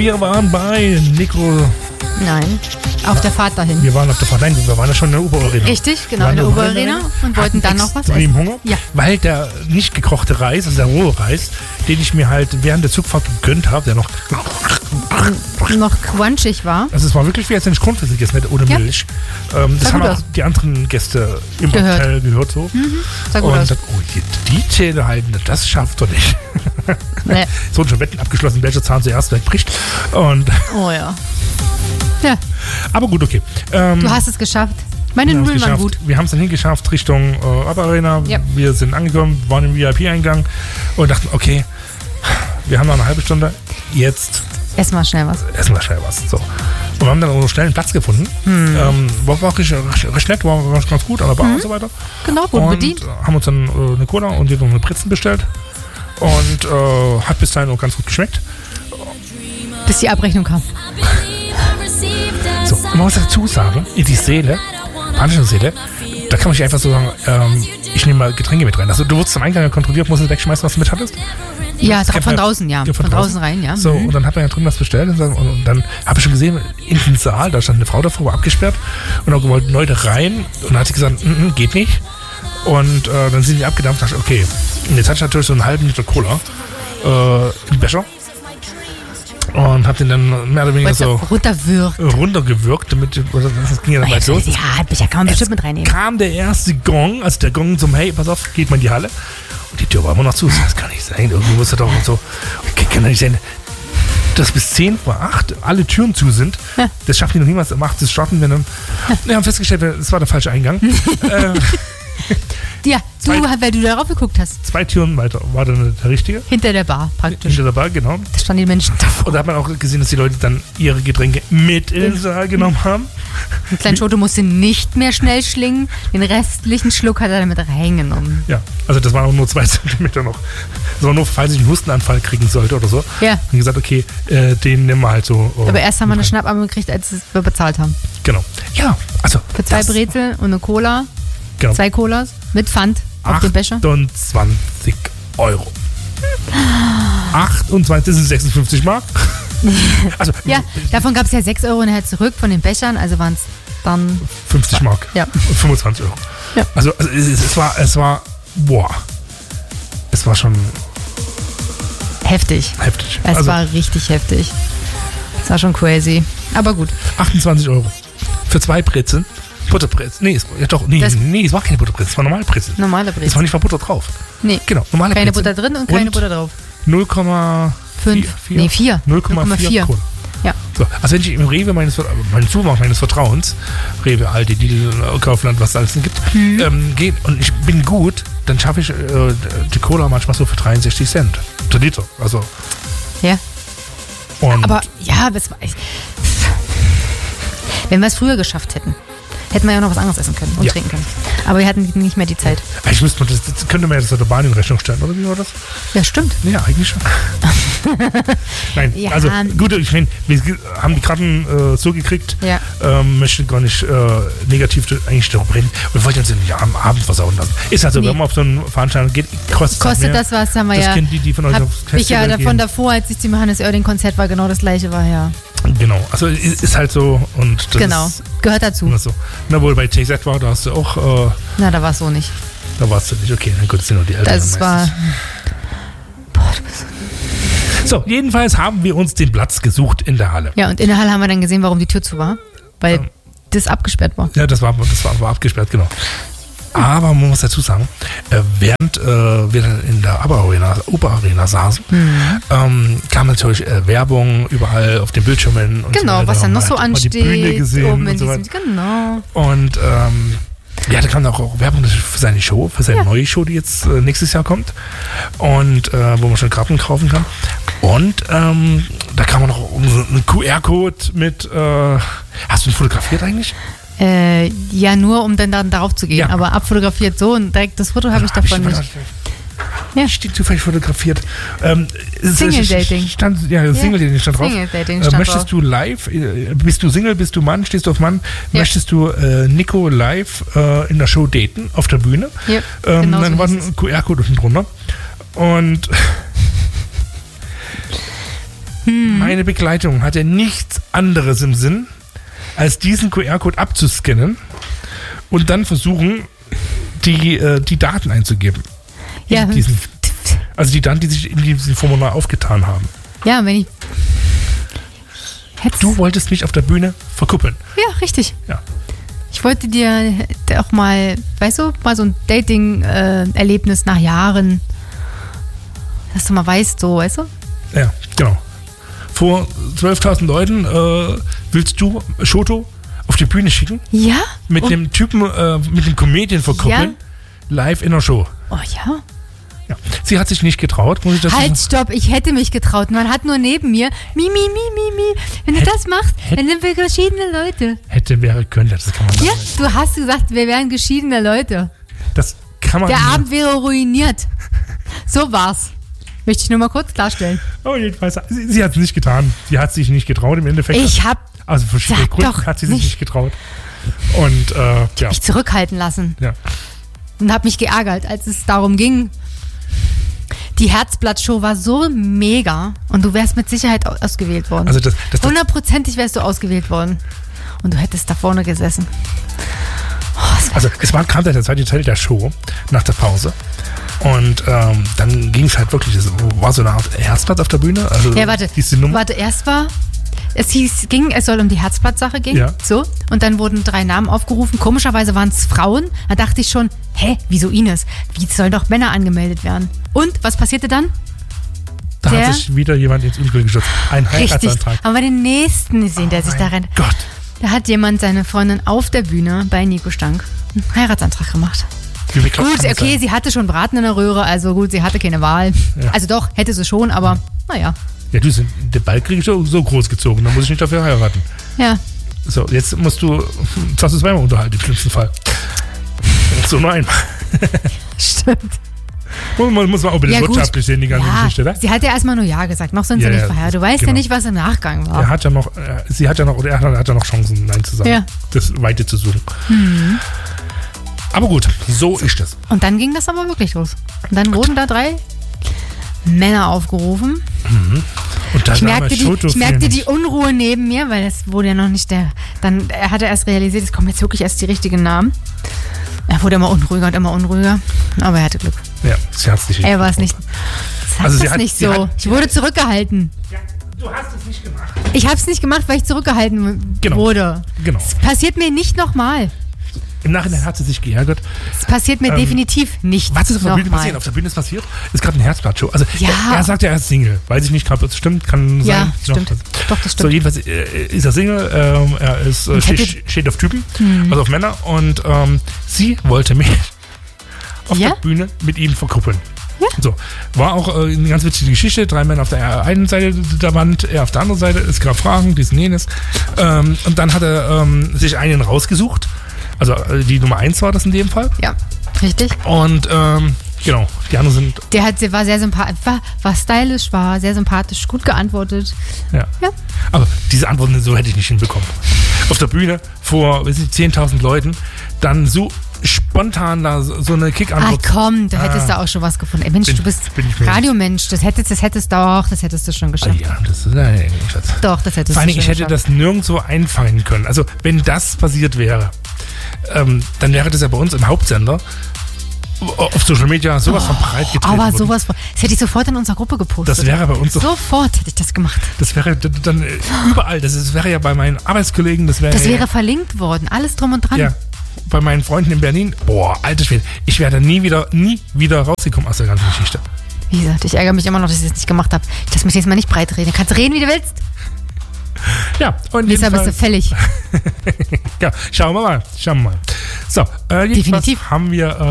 wir waren bei Nico. Nein, auf der Fahrt dahin. Wir waren auf der Fahrt. Nein, wir waren ja schon in der Oberarena. Richtig, genau, in der Oberarena und wollten dann noch was essen. essen. Hunger, Ja. weil der nicht gekochte Reis, also der rohe Reis, den ich mir halt während der Zugfahrt gegönnt habe, der noch crunchig war. Also es war wirklich wie als wenn ich Grundwasser gegessen hätte, ohne Milch. Das haben auch die anderen Gäste im Hotel gehört so. Sah gut aus. Dann, die Zähne halten, das schafft doch nicht. Nee. So schon Wetten abgeschlossen, welcher Zahn zuerst wegbricht. Und Oh ja. Ja, aber gut, okay. du hast es geschafft. Meine Nudeln waren gut. Wir haben es dann hingeschafft Richtung Oberarena. Ja. Wir sind angekommen, waren im VIP-Eingang und dachten, okay, wir haben noch eine halbe Stunde. Jetzt Essen wir schnell was. So. Und wir haben dann auch schnell einen Platz gefunden. War auch recht nett, war ganz gut an der Bar und so weiter. Genau, gut bedient. Haben uns dann eine Cola und noch eine Brezen bestellt. Und hat bis dahin auch ganz gut geschmeckt. Bis die Abrechnung kam. So, und man muss dazu sagen, in die Seele, panische Seele, da kann man nicht einfach so sagen, ich nehme mal Getränke mit rein. Also du wurdest am Eingang kontrolliert, musst du wegschmeißen, was du mit hattest? Ja, von draußen, ja. Von draußen rein, ja. So, und dann hat man ja drin was bestellt und dann habe ich schon gesehen, in den Saal, da stand eine Frau davor, war abgesperrt und auch wollten Leute rein und dann hat sie gesagt, geht nicht. Und dann sind die abgedampft und dachte, okay. Und jetzt hatte ich natürlich so einen halben Liter Cola im Becher und hab den dann mehr oder weniger so runtergewürgt, damit das ging ja dann bald los. Ja, Becher kann man bestimmt mit reinnehmen. Kam der erste Gong, also der Gong zum Hey, pass auf, geht mal in die Halle. Und die Tür war immer noch zu. Das kann nicht sein. Irgendwie muss das doch so. Kann doch nicht sein, dass bis 10 vor 8 alle Türen zu sind. Ja. Das schaffen die noch niemals. Um 8 starten wir dann. Wir haben festgestellt, das war der falsche Eingang. Ja, weil du darauf geguckt hast. 2 Türen weiter war dann der richtige. Hinter der Bar praktisch. Hinter der Bar, genau. Da standen die Menschen davor. Und da hat man auch gesehen, dass die Leute dann ihre Getränke mit in den Saal genommen haben. Ein kleiner Schote musste nicht mehr schnell schlingen. Den restlichen Schluck hat er damit reingenommen. Ja, also das waren auch nur 2 Zentimeter noch. Das war nur, falls ich einen Hustenanfall kriegen sollte oder so. Ja. Und gesagt, okay, den nehmen wir halt so. Aber erst haben wir eine Schnappatmung gekriegt, als wir bezahlt haben. Genau. Ja, also. Für 2 Brezel und eine Cola. Genau. 2 Colas mit Pfand auf dem Becher. 28 Euro. 28, das sind 56 Mark. Also, ja, davon gab es ja 6 Euro nachher zurück von den Bechern, also waren es dann 50 Mark. Ja. Und 25 Euro. Ja. Also es war, boah. Es war schon heftig. Es war richtig heftig. Es war schon crazy. Aber gut. 28 Euro. Für 2 Brezeln. Butterbrezel. Nee, es war keine Butterbrezel, es war normale Brezel. Normale Brezel. Es war nicht mal Butter drauf. Nee. Genau, normale keine Brezel. Butter drin und keine Butter drauf. 0,5. 4. 0,4 Kronen. Ja. So, also wenn ich im Rewe meinen Supermarkt meines Vertrauens, Rewe, Aldi, Lidl, Kaufland, was es alles gibt, gehe und ich bin gut, dann schaffe ich die Cola manchmal so für 63 Cent. Der Liter. Also. Ja. Und aber ja, wenn wir es früher geschafft hätten wir ja noch was anderes essen können und trinken können. Aber wir hatten nicht mehr die Zeit. Ich wüsste, das könnte man jetzt der Bahn in Rechnung stellen, oder wie war das? Ja, stimmt. Ja, eigentlich schon. Nein, ja. Also gut, ich meine, wir haben die Karten so gekriegt, möchten gar nicht negativ eigentlich darüber reden. Wir wollten uns am Abend versauen lassen. Ist also, wenn man auf so eine Veranstaltung geht, kostet das was, haben wir das ja. kennen die von euch aufs Festival ich ja davon davor, als ich zum Johannes Oerding-Konzert war, genau das gleiche war, ja. Genau, also ist halt so und das ist, gehört dazu. So. Na wohl bei TZ war, da hast du auch. Na, da war es so nicht. Da warst du nicht, okay, dann gut, das sind nur die Eltern. Das war. Boah, du bist so, jedenfalls haben wir uns den Platz gesucht in der Halle. Ja, und in der Halle haben wir dann gesehen, warum die Tür zu war. Weil das abgesperrt war. Ja, das war abgesperrt, genau. Aber man muss dazu sagen, während wir dann in der Oberarena saßen, kam natürlich Werbung überall auf den Bildschirmen. Und genau, so was dann noch so ansteht. Die Bühne gesehen oben und so weiter. Genau. Und da kam auch Werbung für seine Show, für seine neue Show, die jetzt nächstes Jahr kommt. Und wo man schon Karten kaufen kann. Und da kam noch ein QR-Code mit, hast du ihn fotografiert eigentlich? Ja, nur um dann darauf zu gehen. Ja. Aber abfotografiert so und direkt das Foto habe ich davon nicht. Ja. Steht zufällig fotografiert. Single-Dating. Single-Dating stand drauf. Single-Dating stand möchtest du live, bist du Single, bist du Mann, stehst du auf Mann, möchtest du Nico live in der Show daten, auf der Bühne? Ja, genau dann war ein QR-Code unten drunter. Und Meine Begleitung hatte nichts anderes im Sinn, als diesen QR-Code abzuscannen und dann versuchen, die Daten einzugeben. Ja. Also die Daten, die sich in diesem Formular aufgetan haben. Ja, wenn ich... Du wolltest mich auf der Bühne verkuppeln. Ja, richtig. Ja. Ich wollte dir auch mal, weißt du, mal so ein Dating-Erlebnis nach Jahren, dass du mal weißt, so, weißt du? Ja, genau. Vor 12.000 Leuten willst du Shoto auf die Bühne schicken? Ja? Mit dem Typen, mit dem Comedian verkuppeln? Ja? Live in der Show. Oh ja? Ja. Sie hat sich nicht getraut, muss ich das Halt, stopp, ich hätte mich getraut. Man hat nur neben mir, mi. Wenn du das machst, dann sind wir geschiedene Leute. Wäre, könnte, das kann man Ja, nicht. du hast gesagt, wir wären geschiedene Leute. Das kann man Der nicht. Abend wäre ruiniert. So war's. Möchte ich nur mal kurz klarstellen. Oh, jedenfalls, sie hat es nicht getan. Sie hat sich nicht getraut im Endeffekt. Also verschiedene Gründe hat sie sich nicht getraut. Und, ja. Mich zurückhalten lassen. Ja. Und habe mich geärgert, als es darum ging. Die Herzblatt-Show war so mega und du wärst mit Sicherheit ausgewählt worden. Also hundertprozentig wärst du ausgewählt worden. Und du hättest da vorne gesessen. Es kam der zweite Teil der Show nach der Pause. Und dann ging es halt wirklich, es war so eine Art Herzblatt auf der Bühne. Also ja, warte, erst war, es soll um die Herzblatt-Sache gehen. Ja. So, und dann wurden 3 Namen aufgerufen. Komischerweise waren es Frauen. Da dachte ich schon, wieso Ines? Wie sollen doch Männer angemeldet werden? Und, was passierte dann? Da hat sich wieder jemand ins Unglück gestürzt. Ein Heiratsantrag. Haben wir den nächsten gesehen, der sich da rennt. Gott. Da hat jemand seine Freundin auf der Bühne bei Nico Stank einen Heiratsantrag gemacht. Gut, okay, sie hatte schon Braten in der Röhre, also gut, sie hatte keine Wahl. Ja. Also doch, hätte sie schon, aber naja. Ja, der Ball kriege ich so groß gezogen, dann muss ich nicht dafür heiraten. Ja. So, jetzt musst du zweimal unterhalten, im schlimmsten Fall. So nur einmal. Stimmt. Man muss auch ein bisschen wirtschaftlich sehen, die ganze Geschichte, ne? Sie hat ja erstmal nur Ja gesagt, noch sind sie nicht verheiratet. Du weißt ja nicht, was im Nachgang war. Er hat ja noch Chancen, Nein zu sagen. Ja. Das Weite zu suchen. Aber gut, so ist das. Und dann ging das aber wirklich los. Und dann wurden da 3 Männer aufgerufen. Und ich merkte die Unruhe neben mir, weil es wurde ja noch nicht er hatte erst realisiert, es kommen jetzt wirklich erst die richtigen Namen. Er wurde immer unruhiger und immer unruhiger. Aber er hatte Glück. Ja, sie hat es nicht. Er war es nicht. Ich wurde zurückgehalten. Ja, du hast es nicht gemacht. Ich habe es nicht gemacht, weil ich zurückgehalten wurde. Genau. Es passiert mir nicht nochmal. Im Nachhinein hat sie sich geärgert. Es passiert mir definitiv nicht. Was ist auf der Bühne passiert? Auf der Bühne ist passiert, ist gerade eine Herzblatt-Show. Also er sagt ja, er ist Single. Weiß ich nicht, ob das stimmt, kann sein. Stimmt. Doch, das stimmt. So, jedenfalls ist er Single, er ist, steht auf Typen, also auf Männer. Und sie wollte mich auf der Bühne mit ihm verkuppeln. Ja. So, war auch eine ganz witzige Geschichte. 3 Männer auf der einen Seite der Wand, er auf der anderen Seite. Es gab Fragen, dies und jenes. Und dann hat er sich einen rausgesucht. Also die Nummer 1 war das in dem Fall. Ja, richtig. Und genau, die anderen sind... Der war sehr sympathisch, war stylisch, war sehr sympathisch, gut geantwortet. Ja. Aber diese Antworten, so hätte ich nicht hinbekommen. Auf der Bühne vor 10.000 Leuten, dann so spontan da so eine Kick-Antwort. Komm, da hättest du auch schon was gefunden. Ey, Mensch, du bist Radiomensch, das hättest du schon geschafft. Ja, das ist Schatz. Doch, das hättest du schon geschafft. Vor allem, ich hätte das nirgendwo einfangen können. Also, wenn das passiert wäre, dann wäre das ja bei uns im Hauptsender auf Social Media sowas von breit getreten. Aber sowas von. Das hätte ich sofort in unserer Gruppe gepostet. Das wäre bei uns sofort hätte ich das gemacht. Das wäre dann überall. Das wäre ja bei meinen Arbeitskollegen. Das wäre verlinkt worden. Alles drum und dran. Ja. Bei meinen Freunden in Berlin. Boah, alter Schwede. Ich wäre nie wieder rausgekommen aus der ganzen Geschichte. Wie gesagt, ich ärgere mich immer noch, dass ich das nicht gemacht habe. Ich lasse mich jetzt mal nicht breit reden. Kannst reden, wie du willst. Ja, und Lisa, bist du fällig. Ja, schauen wir mal. So, definitiv haben wir